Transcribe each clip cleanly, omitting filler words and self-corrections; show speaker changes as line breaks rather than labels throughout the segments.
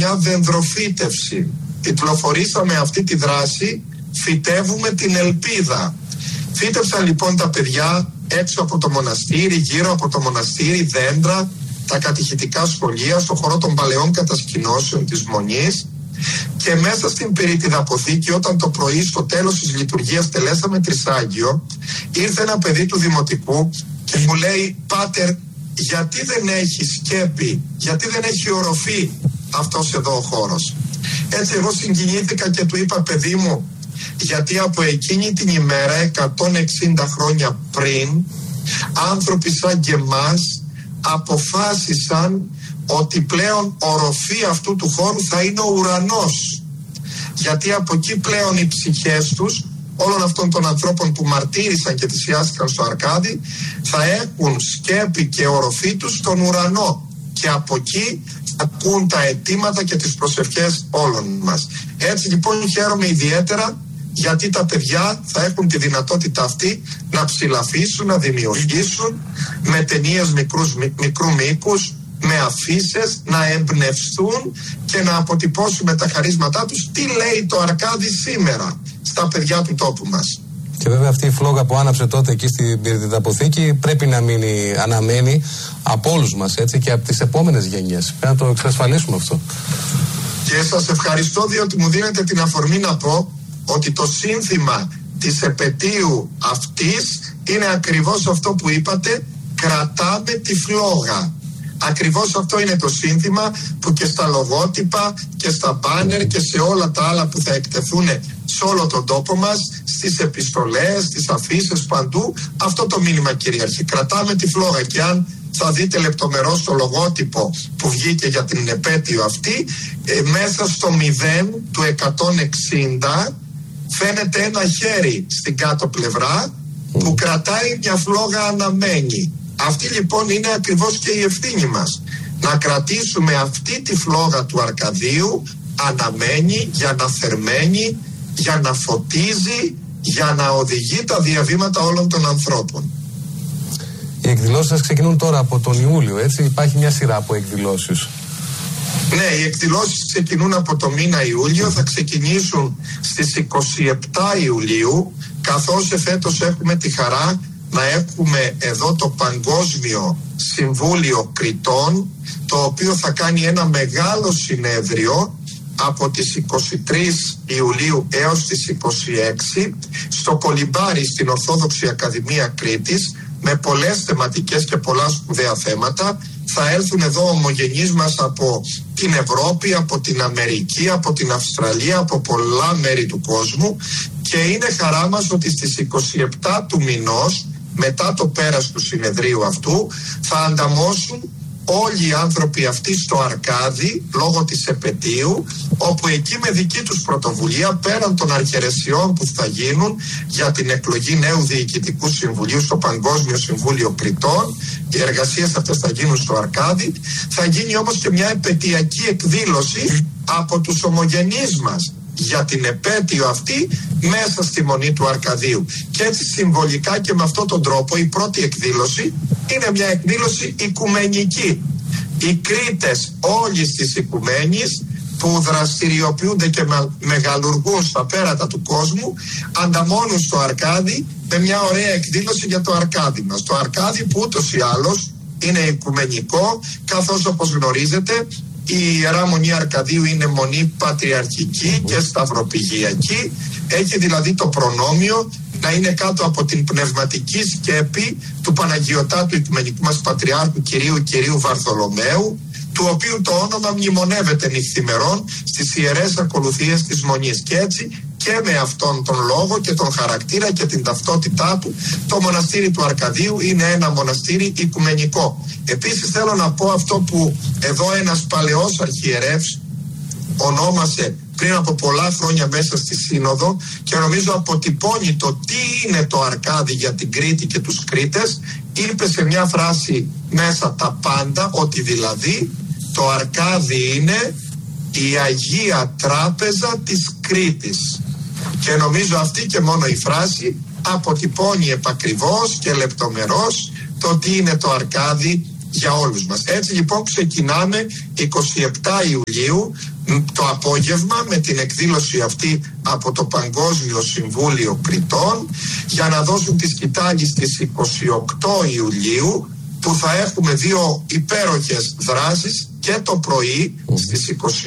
μια δενδροφύτευση. Τιτλοφορήσαμε αυτή τη δράση «Φυτεύουμε την ελπίδα». Φύτευσαν λοιπόν τα παιδιά έξω από το μοναστήρι, γύρω από το μοναστήρι, δέντρα, τα κατηχητικά σχολεία, στο χώρο των παλαιών κατασκηνώσεων της Μονής. Και μέσα στην πυρητιδαποθήκη, όταν το πρωί στο τέλος της λειτουργίας τελέσαμε τρισάγγιο, ήρθε ένα παιδί του δημοτικού και μου λέει: «Πάτερ, γιατί δεν έχει σκέπη, γιατί δεν έχει οροφή αυτός εδώ ο χώρος?» Έτσι εγώ συγκινήθηκα και του είπα: «Παιδί μου, γιατί από εκείνη την ημέρα 160 χρόνια πριν, άνθρωποι σαν και εμάς αποφάσισαν ότι πλέον οροφή αυτού του χώρου θα είναι ο ουρανός. Γιατί από εκεί πλέον οι ψυχές τους, όλων αυτών των ανθρώπων που μαρτύρησαν και θυσιάστηκαν στο Αρκάδι, θα έχουν σκέπη και οροφή τους στον ουρανό. Και από εκεί ακούν τα αιτήματα και τις προσευχές όλων μας». Έτσι λοιπόν χαίρομαι ιδιαίτερα, γιατί τα παιδιά θα έχουν τη δυνατότητα αυτή να ψηλαφίσουν, να δημιουργήσουν με ταινίες μικρού μήκους, με αφίσες, να εμπνευστούν και να αποτυπώσουν με τα χαρίσματά τους τι λέει το Αρκάδι σήμερα στα παιδιά του τόπου μας.
Και βέβαια αυτή η φλόγα που άναψε τότε εκεί στην πυρητιδαποθήκη πρέπει να μείνει αναμένη από όλους μας, έτσι, και από τις επόμενες γενιές. Πρέπει να το εξασφαλίσουμε αυτό.
Και σας ευχαριστώ, διότι μου δίνετε την αφορμή να πω ότι το σύνθημα της επετείου αυτής είναι ακριβώς αυτό που είπατε: «Κρατάμε τη φλόγα». Ακριβώς αυτό είναι το σύνθημα που και στα λογότυπα και στα μπάνερ και σε όλα τα άλλα που θα εκτεθούν σε όλο τον τόπο μας, στις επιστολές, στις αφίσες, παντού, αυτό το μήνυμα κυριαρχεί. Κρατάμε τη φλόγα. Και αν θα δείτε λεπτομερώς το λογότυπο που βγήκε για την επέτειο αυτή, μέσα στο 0 του 160 φαίνεται ένα χέρι στην κάτω πλευρά που κρατάει μια φλόγα αναμένη. Αυτή λοιπόν είναι ακριβώς και η ευθύνη μας. Να κρατήσουμε αυτή τη φλόγα του Αρκαδίου αναμένη, για να θερμαίνει, για να φωτίζει, για να οδηγεί τα διαβήματα όλων των ανθρώπων.
Οι εκδηλώσεις σας ξεκινούν τώρα από τον Ιούλιο, έτσι? Υπάρχει μια σειρά από εκδηλώσεις.
Ναι, οι εκδηλώσεις ξεκινούν από το μήνα Ιούλιο, θα ξεκινήσουν στις 27 Ιουλίου, καθώς εφέτος έχουμε τη χαρά να έχουμε εδώ το Παγκόσμιο Συμβούλιο Κριτών, το οποίο θα κάνει ένα μεγάλο συνέδριο από τις 23 Ιουλίου έως τις 26 στο Κολυμπάρι στην Ορθόδοξη Ακαδημία Κρήτης, με πολλές θεματικές και πολλά σπουδαία θέματα. Θα έρθουν εδώ ομογενείς μας από την Ευρώπη, από την Αμερική, από την Αυστραλία, από πολλά μέρη του κόσμου, και είναι χαρά μας ότι στις 27 του μηνός, μετά το πέρας του συνεδρίου αυτού, θα ανταμώσουν όλοι οι άνθρωποι αυτοί στο Αρκάδι λόγω της επετείου, όπου εκεί με δική τους πρωτοβουλία, πέραν των αρχαιρεσιών που θα γίνουν για την εκλογή νέου Διοικητικού Συμβουλίου στο Παγκόσμιο Συμβούλιο Κριτών, οι εργασίες αυτές θα γίνουν στο Αρκάδι, θα γίνει όμως και μια επετειακή εκδήλωση από τους ομογενείς μας για την επέτειο αυτή μέσα στη Μονή του Αρκαδίου. Και έτσι συμβολικά και με αυτόν τον τρόπο η πρώτη εκδήλωση είναι μια εκδήλωση οικουμενική. Οι Κρήτες όλης της οικουμένης που δραστηριοποιούνται και μεγαλουργούν στα πέρατα του κόσμου ανταμώνουν στο Αρκάδι με μια ωραία εκδήλωση για το Αρκάδι μας. Το Αρκάδι που ούτως ή άλλως είναι οικουμενικό, καθώς όπως γνωρίζετε η Ιερά Μονή Αρκαδίου είναι μονή πατριαρχική και σταυροπηγιακή. Έχει δηλαδή το προνόμιο να είναι κάτω από την πνευματική σκέπη του Παναγιωτάτου Οικουμενικού μας Πατριάρχου Κυρίου Βαρθολομαίου, του οποίου το όνομα μνημονεύεται νυχθημερών στις ιερές ακολουθίες της Μονής. Και έτσι και με αυτόν τον λόγο και τον χαρακτήρα και την ταυτότητά του, το μοναστήρι του Αρκαδίου είναι ένα μοναστήρι οικουμενικό. Επίσης θέλω να πω αυτό που εδώ ένας παλαιός αρχιερεύς ονόμασε πριν από πολλά χρόνια μέσα στη Σύνοδο και νομίζω αποτυπώνει το τι είναι το Αρκάδι για την Κρήτη και τους Κρήτες. Είπε σε μια φράση μέσα τα πάντα, ότι δηλαδή το Αρκάδι είναι η Αγία Τράπεζα της Κρήτης. Και νομίζω αυτή και μόνο η φράση αποτυπώνει επακριβώς και λεπτομερώς το τι είναι το Αρκάδι για όλους μας. Έτσι λοιπόν ξεκινάμε 27 Ιουλίου Το απόγευμα με την εκδήλωση αυτή από το Παγκόσμιο Συμβούλιο Κριτών για να δώσουν τη σκητάλη στις 28 Ιουλίου, που θα έχουμε δύο υπέροχες δράσεις και το πρωί στις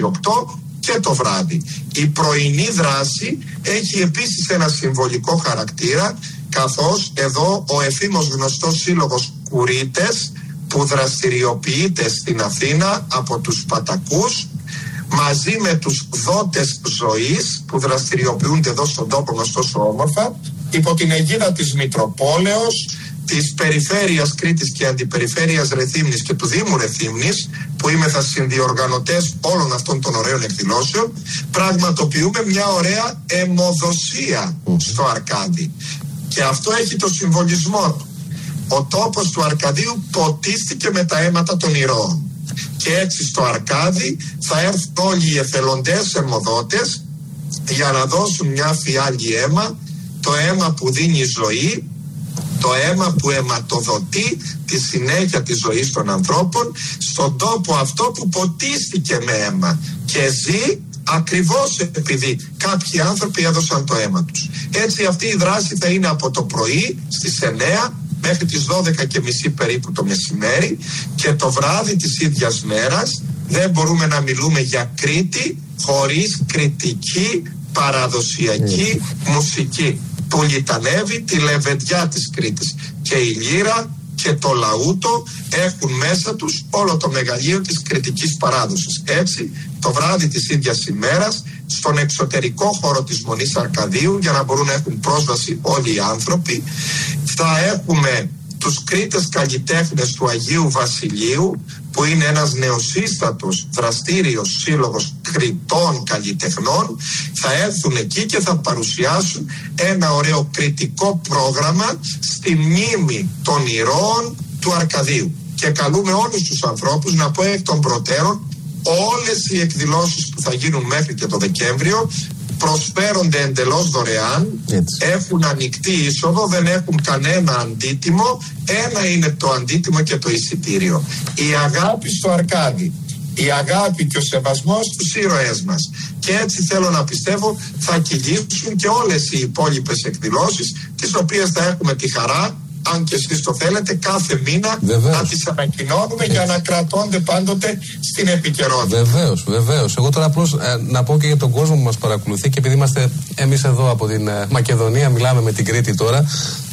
28 και το βράδυ. Η πρωινή δράση έχει επίσης ένα συμβολικό χαρακτήρα, καθώς εδώ ο εφήμως γνωστός σύλλογος Κουρίτες, που δραστηριοποιείται στην Αθήνα από τους Πατακούς, μαζί με τους δότες ζωής που δραστηριοποιούνται εδώ στον τόπο μας τόσο όμορφα, υπό την αιγίδα της Μητροπόλεως, της Περιφέρειας Κρήτης και Αντιπεριφέρειας Ρεθύμνης και του Δήμου Ρεθύμνης, που είμεθα συνδιοργανωτές όλων αυτών των ωραίων εκδηλώσεων, πραγματοποιούμε μια ωραία αιμοδοσία στο Αρκάδι. Και αυτό έχει το συμβολισμό του. Ο τόπος του Αρκαδίου ποτίστηκε με τα αίματα των ηρώων. Και έτσι στο Αρκάδι θα έρθουν όλοι οι εθελοντές αιμοδότες για να δώσουν μια φιάλη αίμα, το αίμα που δίνει ζωή, το αίμα που αιματοδοτεί τη συνέχεια της ζωής των ανθρώπων στον τόπο αυτό που ποτίστηκε με αίμα και ζει ακριβώς επειδή κάποιοι άνθρωποι έδωσαν το αίμα τους. Έτσι αυτή η δράση θα είναι από το πρωί στις 9 μέχρι τις 12:30 περίπου το μεσημέρι, και το βράδυ της ίδιας μέρας δεν μπορούμε να μιλούμε για Κρήτη χωρίς κρητική παραδοσιακή μουσική που λιτανεύει τη λεβεντιά της Κρήτης. Και η λύρα και το λαούτο έχουν μέσα τους όλο το μεγαλείο της κρητικής παράδοσης. Έτσι, το βράδυ της ίδιας ημέρας, στον εξωτερικό χώρο της Μονής Αρκαδίου, για να μπορούν να έχουν πρόσβαση όλοι οι άνθρωποι, θα έχουμε τους Κρήτες καλλιτέχνες του Αγίου Βασιλείου, που είναι ένας νεοσύστατος δραστήριος σύλλογος Κρητών καλλιτεχνών. Θα έρθουν εκεί και θα παρουσιάσουν ένα ωραίο κρητικό πρόγραμμα στη μνήμη των ηρώων του Αρκαδίου. Και καλούμε όλους τους ανθρώπους να πω εκ των προτέρων, όλες οι εκδηλώσεις που θα γίνουν μέχρι και το Δεκέμβριο προσφέρονται εντελώς δωρεάν. Έχουν ανοιχτή είσοδο, δεν έχουν κανένα αντίτιμο. Ένα είναι το αντίτιμο και το εισιτήριο. Η αγάπη στο Αρκάδι, η αγάπη και ο σεβασμός στους ήρωές μας. Και έτσι θέλω να πιστεύω θα κυλήσουν και όλες οι υπόλοιπες εκδηλώσεις, τις οποίες θα έχουμε τη χαρά, αν και εσείς το θέλετε, κάθε μήνα να τις ανακοινώνουμε για να κρατώνται πάντοτε στην επικαιρότητα.
Βεβαίως. Εγώ τώρα απλώς να πω και για τον κόσμο που μας παρακολουθεί, και επειδή είμαστε εμείς εδώ από την Μακεδονία, μιλάμε με την Κρήτη τώρα,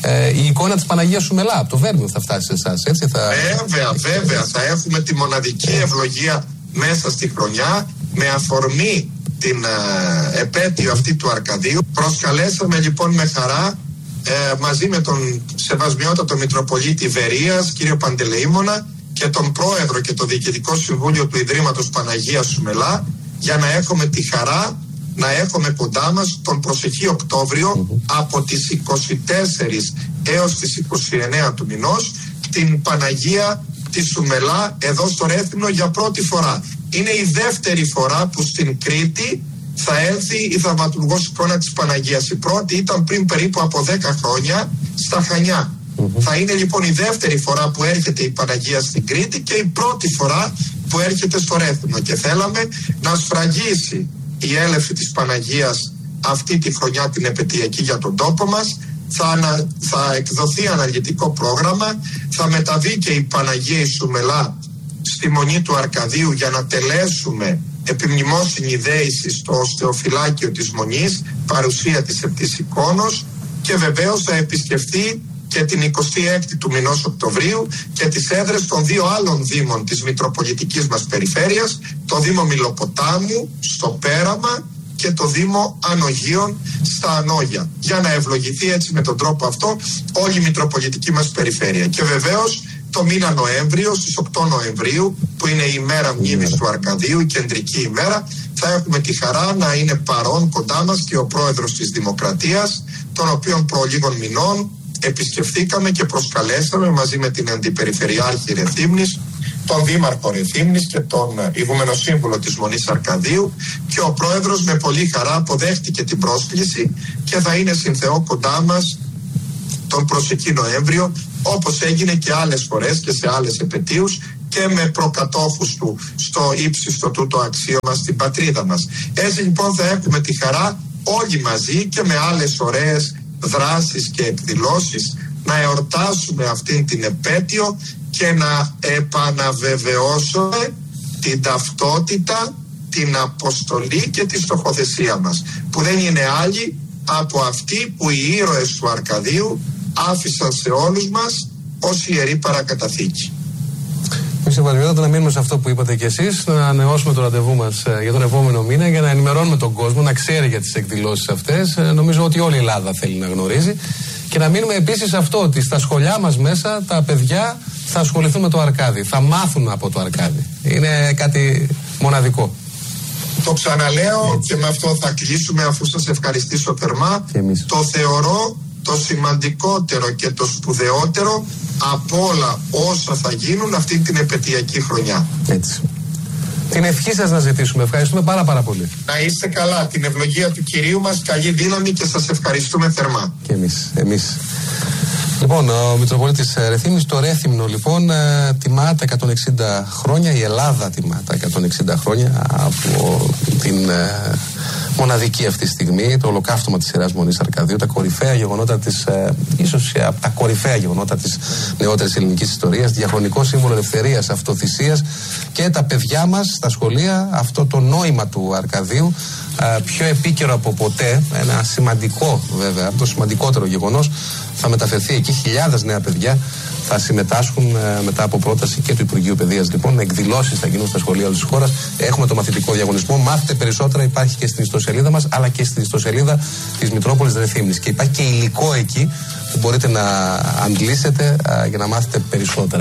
η εικόνα της Παναγίας Σουμελά από το Βέρμιο θα φτάσει σε εσάς, έτσι?
Βέβαια. Θα έχουμε τη μοναδική ευλογία μέσα στη χρονιά με αφορμή την επέτειο αυτή του Αρκαδίου. Προσκαλέσαμε λοιπόν με χαρά μαζί με τον Σεβασμιότατο Μητροπολίτη Βερίας, κύριο Παντελεήμονα, και τον Πρόεδρο και το Διοικητικό Συμβούλιο του Ιδρύματος Παναγίας Σουμελά, για να έχουμε τη χαρά να έχουμε κοντά μας τον προσεχή Οκτώβριο από τις 24 έως τις 29 του μηνός την Παναγία τη Σουμελά εδώ στο Ρέθυμνο για πρώτη φορά. Είναι η δεύτερη φορά που στην Κρήτη θα έρθει η θαυματουργός εικόνα της Παναγίας. Η πρώτη ήταν πριν περίπου από 10 χρόνια στα Χανιά. Θα είναι λοιπόν η δεύτερη φορά που έρχεται η Παναγία στην Κρήτη και η πρώτη φορά που έρχεται στο Ρέθυμνο. Και θέλαμε να σφραγίσει η έλευση της Παναγίας αυτή τη χρονιά την επετειακή για τον τόπο μας. Θα εκδοθεί αναλυτικό πρόγραμμα, θα μεταβεί και η Παναγία η Σουμελά στη Μονή του Αρκαδίου για να τελέσουμε επιμνημόσυνη δέηση στο οστεοφυλάκιο της Μονής, παρουσία της Επτής Εικόνος, και βεβαίως θα επισκεφτεί και την 26η του μηνός Οκτωβρίου και τις έδρες των δύο άλλων δήμων της Μητροπολιτικής μας περιφέρειας, το Δήμο Μιλοποτάμου στο Πέραμα και το Δήμο Ανογείων στα Ανόγια, για να ευλογηθεί έτσι με τον τρόπο αυτό όλη η Μητροπολιτική μας περιφέρεια. Και βεβαίως το μήνα Νοέμβριο, στις 8 Νοεμβρίου, που είναι η ημέρα μνήμης του Αρκαδίου, η κεντρική ημέρα, θα έχουμε τη χαρά να είναι παρόν κοντά μας και ο πρόεδρος της Δημοκρατίας, τον οποίον προ λίγων μηνών επισκεφθήκαμε και προσκαλέσαμε μαζί με την Αντιπεριφερειάρχη Ρεθύμνης, τον Δήμαρχο Ρεθύμνης και τον Ηγούμενο Σύμβουλο της Μονής Αρκαδίου, και ο πρόεδρος με πολύ χαρά αποδέχτηκε την πρόσκληση και θα είναι συν Θεό κοντά μας τον προσεχή Νοέμβριο, όπως έγινε και άλλες φορές και σε άλλες επετείους, και με προκατόχους του στο ύψιστο τούτο αξίωμα στην πατρίδα μας. Έτσι λοιπόν θα έχουμε τη χαρά όλοι μαζί και με άλλες ωραίες δράσεις και εκδηλώσεις να εορτάσουμε αυτήν την επέτειο και να επαναβεβαιώσουμε την ταυτότητα, την αποστολή και τη στοχοθεσία μας, που δεν είναι άλλη από αυτή που οι ήρωες του Αρκαδίου άφησαν σε όλους μας ως ιερή παρακαταθήκη.
Κύριε Βαρβιώτα, να μείνουμε σε αυτό που είπατε κι εσείς, να ανανεώσουμε το ραντεβού μας για τον επόμενο μήνα για να ενημερώνουμε τον κόσμο, να ξέρει για τις εκδηλώσεις αυτές. Νομίζω ότι όλη η Ελλάδα θέλει να γνωρίζει. Και να μείνουμε επίσης αυτό, ότι στα σχολιά μας μέσα τα παιδιά θα ασχοληθούν με το Αρκάδι, θα μάθουν από το Αρκάδι. Είναι κάτι μοναδικό.
Το ξαναλέω και με αυτό θα κλείσουμε, αφού σας ευχαριστήσω θερμά. Το θεωρώ το σημαντικότερο και το σπουδαιότερο από όλα όσα θα γίνουν αυτή την επετειακή χρονιά. Έτσι.
Την ευχή σας να ζητήσουμε. Ευχαριστούμε πάρα πολύ.
Να είστε καλά. Την ευλογία του Κυρίου μας, καλή δύναμη και σας ευχαριστούμε θερμά.
Και εμείς. Λοιπόν, ο Μητροπολίτης Ρεθύμνης, το Ρέθυμνο λοιπόν τιμά τα 160 χρόνια, η Ελλάδα τιμά τα 160 χρόνια από την μοναδική αυτή στιγμή, το ολοκαύτωμα της Ιεράς Μονής Αρκαδίου, τα κορυφαία γεγονότα της, ίσως από τα κορυφαία γεγονότα της νεότερης ελληνικής ιστορίας, διαχρονικό σύμβολο ελευθερίας, αυτοθυσίας, και τα παιδιά μας στα σχολεία, αυτό το νόημα του Αρκαδίου, πιο επίκαιρο από ποτέ, ένα σημαντικό βέβαια, το σημαντικότερο γεγονός, θα μεταφερθεί εκεί. Χιλιάδες νέα παιδιά θα συμμετάσχουν μετά από πρόταση και του Υπουργείου Παιδείας. Λοιπόν, εκδηλώσεις θα γίνουν στα σχολεία όλης της χώρας. Έχουμε το μαθητικό διαγωνισμό. Μάθετε περισσότερα, υπάρχει και στην ιστοσελίδα μας, αλλά και στην ιστοσελίδα της Μητρόπολης Ρεθύμνης. Και υπάρχει και υλικό εκεί που μπορείτε να αντλήσετε για να μάθετε περισσότερα.